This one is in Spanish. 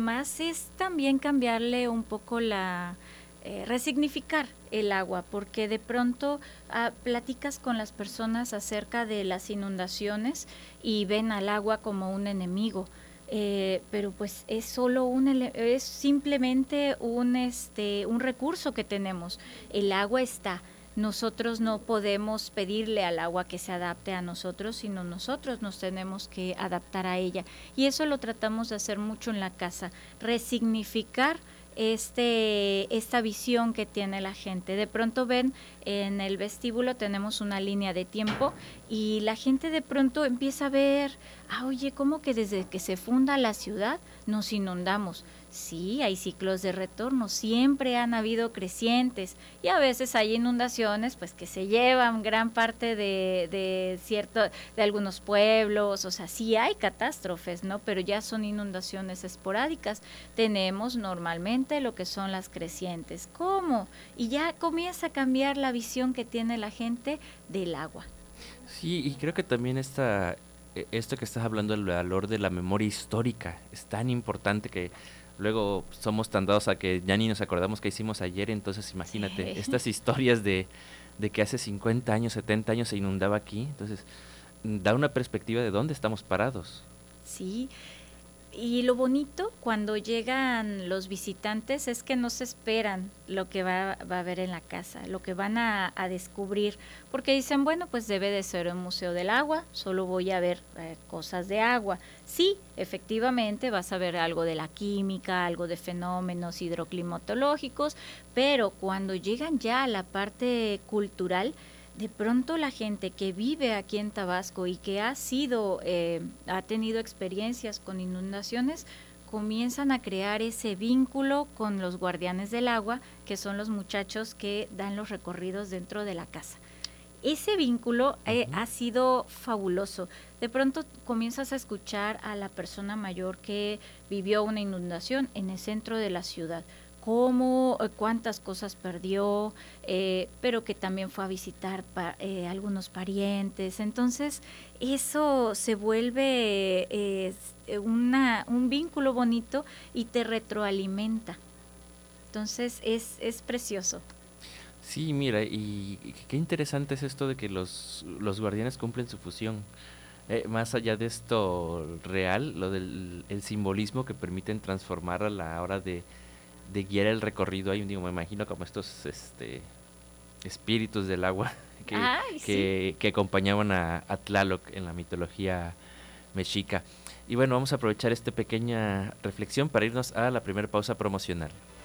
más es también cambiarle un poco resignificar el agua, porque de pronto platicas con las personas acerca de las inundaciones y ven al agua como un enemigo. Pero pues es solo es simplemente un recurso que tenemos. El agua está. Nosotros no podemos pedirle al agua que se adapte a nosotros, sino nosotros nos tenemos que adaptar a ella. Y eso lo tratamos de hacer mucho en la casa, resignificar esta visión que tiene la gente. De pronto ven en el vestíbulo tenemos una línea de tiempo y la gente de pronto empieza a ver, oye, ¿cómo que desde que se funda la ciudad nos inundamos? Sí, hay ciclos de retorno, siempre han habido crecientes y a veces hay inundaciones pues que se llevan gran parte de algunos pueblos, o sea, sí hay catástrofes, ¿no? Pero ya son inundaciones esporádicas. Tenemos normalmente lo que son las crecientes. ¿Cómo? Y ya comienza a cambiar la visión que tiene la gente del agua. Sí, y creo que también esto que estás hablando del valor de la memoria histórica es tan importante que luego somos tan dados a que ya ni nos acordamos qué hicimos ayer, entonces imagínate, Sí. estas historias de que hace 50 años, 70 años se inundaba aquí, entonces da una perspectiva de dónde estamos parados. Sí, y lo bonito cuando llegan los visitantes es que no se esperan lo que va a haber en la casa, lo que van a descubrir, porque dicen, bueno, pues debe de ser un museo del agua, solo voy a ver cosas de agua. Sí, efectivamente vas a ver algo de la química, algo de fenómenos hidroclimatológicos, pero cuando llegan ya a la parte cultural, de pronto la gente que vive aquí en Tabasco y que ha tenido experiencias con inundaciones, comienzan a crear ese vínculo con los guardianes del agua, que son los muchachos que dan los recorridos dentro de la casa. Ese vínculo Ujú. ha sido fabuloso. De pronto comienzas a escuchar a la persona mayor que vivió una inundación en el centro de la ciudad, cómo, cuántas cosas perdió, pero que también fue a visitar algunos parientes. Entonces, eso se vuelve un vínculo bonito y te retroalimenta. Entonces, es precioso. Sí, mira, y qué interesante es esto de que los guardianes cumplen su función. Más allá de esto real, lo del el simbolismo que permiten transformar a la hora de guiar el recorrido, hay digo, me imagino como estos espíritus del agua Ay, sí. que acompañaban a Tlaloc en la mitología mexica. Y bueno, vamos a aprovechar esta pequeña reflexión para irnos a la primera pausa promocional.